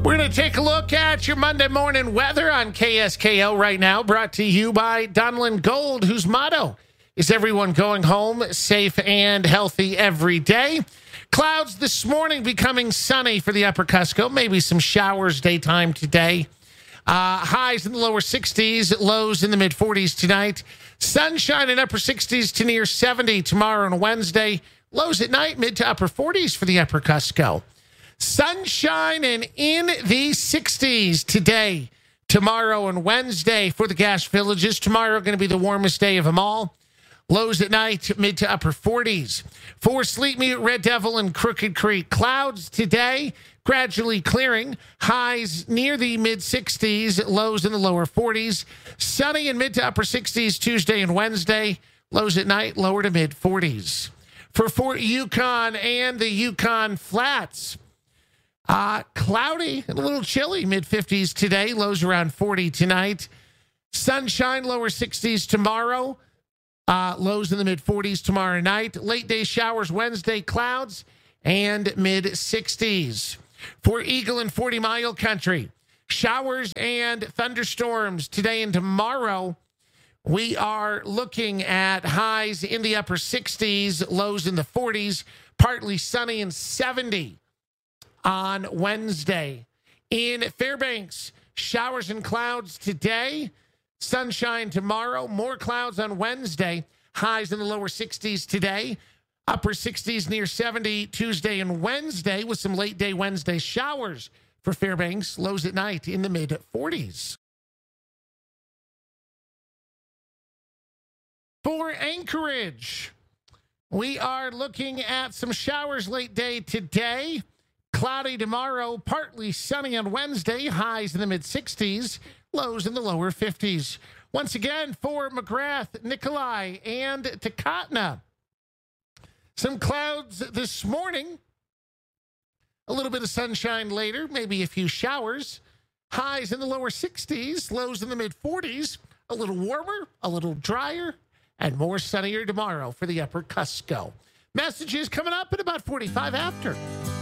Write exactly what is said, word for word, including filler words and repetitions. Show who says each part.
Speaker 1: We're going to take a look at your Monday morning weather on K S K O right now, brought to you by Donlin Gold, whose motto is everyone going home safe and healthy every day. Clouds this morning becoming sunny for the upper Cusco, maybe some showers daytime today. Uh, highs in the lower sixties, lows in the mid forties tonight. Sunshine in upper sixties to near seventy tomorrow and Wednesday. Lows at night, mid to upper forties for the upper Cusco. Sunshine and in the sixties today, tomorrow, and Wednesday for the Gas Villages. Tomorrow going to be the warmest day of them all. Lows at night, mid to upper forties. For Sleep Mute, Red Devil, and Crooked Creek, clouds today, gradually clearing. Highs near the mid sixties, lows in the lower forties. Sunny and mid to upper sixties Tuesday and Wednesday. Lows at night, lower to mid forties. For Fort Yukon and the Yukon Flats, Uh, cloudy and a little chilly, mid fifties today, lows around forty tonight. Sunshine, lower sixties tomorrow, uh, lows in the mid forties tomorrow night. Late day showers Wednesday, clouds, and mid sixties. For Eagle and forty mile country, showers and thunderstorms today and tomorrow. We are looking at highs in the upper sixties, lows in the forties, partly sunny and seventy. On Wednesday. In Fairbanks, showers and clouds today, sunshine tomorrow, more clouds on Wednesday, highs in the lower sixties today, upper sixties near seventy Tuesday and Wednesday with some late day Wednesday showers for Fairbanks, lows at night in the mid forties. For Anchorage, we are looking at some showers late day today. Cloudy tomorrow, partly sunny on Wednesday, highs in the mid sixties, lows in the lower fifties. Once again, for McGrath, Nikolai, and Takatna, some clouds this morning, a little bit of sunshine later, maybe a few showers, highs in the lower sixties, lows in the mid forties, a little warmer, a little drier, and more sunnier tomorrow for the upper Cusco. Messages coming up at about forty-five after.